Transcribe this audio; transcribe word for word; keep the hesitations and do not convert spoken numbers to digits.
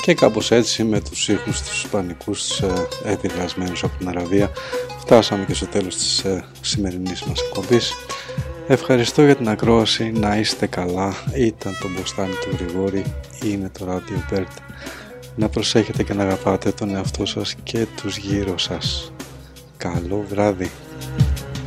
Και κάπως έτσι, με τους ήχους τους ισπανικούς επηρεασμένους από την Αραβία, φτάσαμε και στο τέλος της ε, σημερινής μας εκπομπής. Ευχαριστώ για την ακρόαση, να είστε καλά. Ήταν το Μποστάνι του Γρηγόρη, είναι το Radio Bird. Να προσέχετε και να αγαπάτε τον εαυτό σας και τους γύρω σας. Καλό βράδυ.